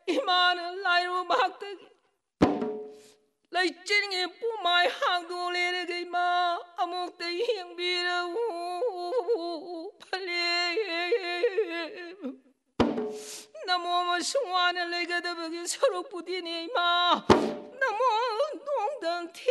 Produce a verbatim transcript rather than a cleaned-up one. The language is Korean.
이마는 라이로 막대기 lấy trên nghe bố mai hàng đồ lên cái mà amok tây hieng bi đâu 팔리 나무 뭐 숭아는 내가 더 보기 서로 부디니 마 나무 농당